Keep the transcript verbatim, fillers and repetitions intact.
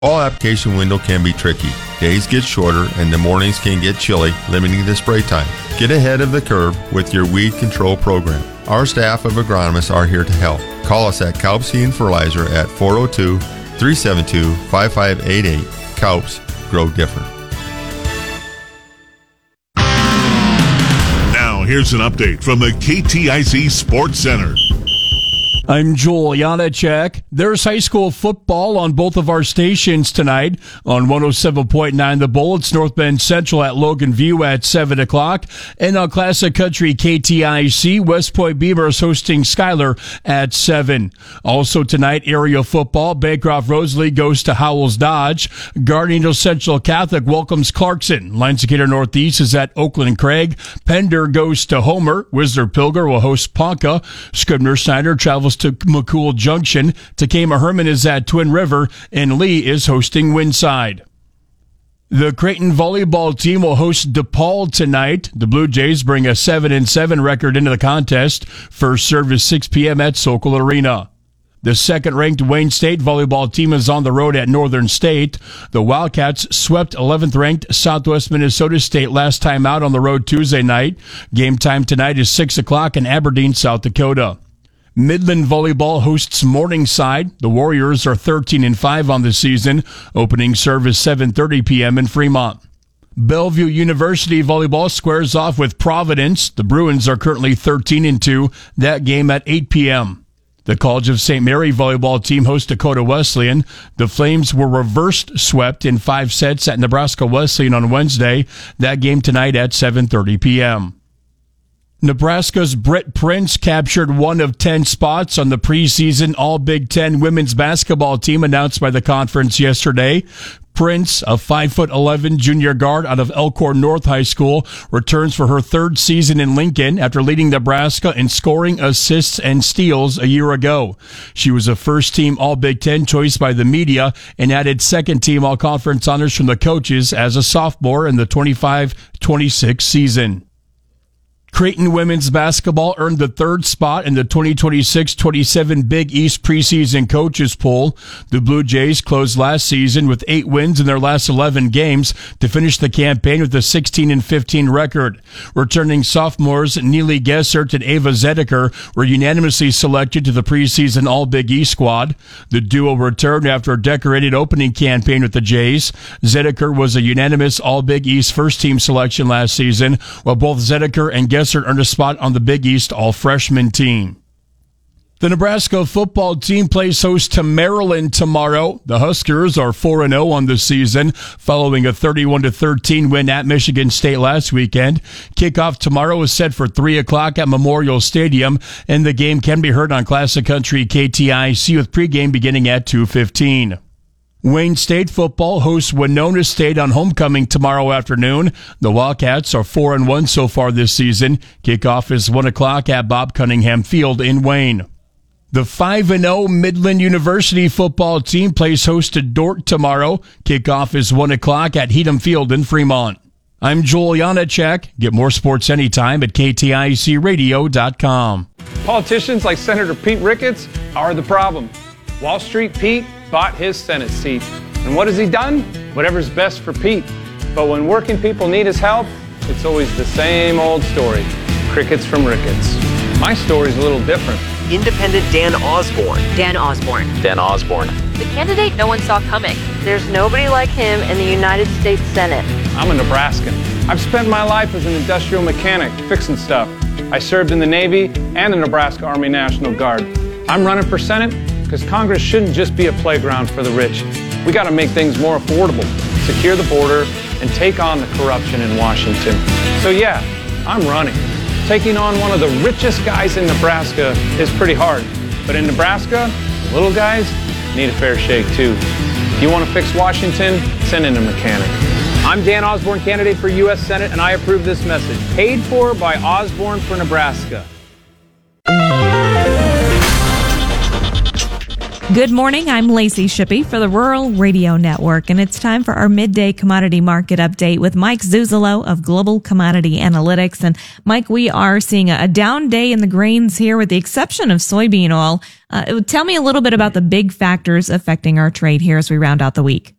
Fall application window can be tricky. Days get shorter and the mornings can get chilly, limiting the spray time. Get ahead of the curve with your weed control program. Our staff of agronomists are here to help. Call us at Kaups Seed and Fertilizer at four oh two, three seven two, five five eight eight. Kaups, grow different. Now here's an update from the K T I C Sports Center. I'm Joel Janacek. There's high school football on both of our stations tonight. On one oh seven point nine The Bull, it's North Bend Central at Logan View at seven o'clock. And on Classic Country K T I C, West Point Beavers hosting Schuyler at seven. Also tonight, area football. Bancroft Rosalie goes to Howells Dodge. Guardian Angel Central Catholic welcomes Clarkson. Lions-Decatur Northeast is at Oakland Craig. Pender goes to Homer. Whistler Pilger will host Ponca. Scribner Snyder travels to McCool Junction. Takema Herman is at Twin River, and Lee is hosting Winside. The Creighton volleyball team will host DePaul tonight. The Blue Jays bring a seven and seven record into the contest. First serve is six p.m. at Sokol Arena. The second-ranked Wayne State volleyball team is on the road at Northern State. The Wildcats swept eleventh-ranked Southwest Minnesota State last time out on the road Tuesday night. Game time tonight is six o'clock in Aberdeen, South Dakota. Midland Volleyball hosts Morningside. The Warriors are thirteen and five on the season. Opening serve is seven thirty p.m. in Fremont. Bellevue University Volleyball squares off with Providence. The Bruins are currently thirteen and two. That game at eight p.m. The College of Saint Mary volleyball team hosts Dakota Wesleyan. The Flames were reversed swept in five sets at Nebraska Wesleyan on Wednesday. That game tonight at seven thirty p.m. Nebraska's Britt Prince captured one of ten spots on the preseason All-Big Ten women's basketball team announced by the conference yesterday. Prince, a five foot eleven junior guard out of Elkhorn North High School, returns for her third season in Lincoln after leading Nebraska in scoring, assists, and steals a year ago. She was a first-team All-Big Ten choice by the media and added second-team All-Conference honors from the coaches as a sophomore in the twenty-five twenty-six season. Creighton women's basketball earned the third spot in the twenty twenty-six twenty-seven Big East preseason coaches poll. The Blue Jays closed last season with eight wins in their last eleven games to finish the campaign with a sixteen and fifteen record. Returning sophomores Neely Gessert and Ava Zedeker were unanimously selected to the preseason All-Big East squad. The duo returned after a decorated opening campaign with the Jays. Zedeker was a unanimous All-Big East first-team selection last season, while both Zedeker and Gessert earned a spot on the Big East all-freshman team. The Nebraska football team plays host to Maryland tomorrow. The Huskers are four and oh on the season, following a thirty-one to thirteen win at Michigan State last weekend. Kickoff tomorrow is set for three o'clock at Memorial Stadium, and the game can be heard on Classic Country K T I C with pregame beginning at two fifteen. Wayne State football hosts Winona State on homecoming tomorrow afternoon. The Wildcats are four and one so far this season. Kickoff is one o'clock at Bob Cunningham Field in Wayne. The five and oh Midland University football team plays host to Dordt tomorrow. Kickoff is one o'clock at Heatham Field in Fremont. I'm Joel Janacek. Get more sports anytime at K T I C radio dot com. Politicians like Senator Pete Ricketts are the problem. Wall Street Pete bought his Senate seat. And what has he done? Whatever's best for Pete. But when working people need his help, it's always the same old story. Crickets from Ricketts. My story's a little different. Independent Dan Osborne. Dan Osborne. Dan Osborne. The candidate no one saw coming. There's nobody like him in the United States Senate. I'm a Nebraskan. I've spent my life as an industrial mechanic, fixing stuff. I served in the Navy and the Nebraska Army National Guard. I'm running for Senate because Congress shouldn't just be a playground for the rich. We got to make things more affordable, secure the border, and take on the corruption in Washington. So yeah, I'm running. Taking on one of the richest guys in Nebraska is pretty hard. But in Nebraska, the little guys need a fair shake too. If you want to fix Washington, send in a mechanic. I'm Dan Osborne, candidate for U S Senate, and I approve this message. Paid for by Osborne for Nebraska. Good morning. I'm Lacey Shippey for the Rural Radio Network, and it's time for our midday commodity market update with Mike Zuzolo of Global Commodity Analytics. And Mike, we are seeing a down day in the grains here with the exception of soybean oil. Uh, tell me a little bit about the big factors affecting our trade here as we round out the week.